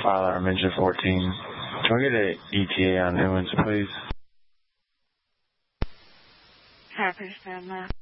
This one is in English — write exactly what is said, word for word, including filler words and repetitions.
Filer, I'm engine fourteen. Can we get an E T A on Newlands, please? Copy, stand by.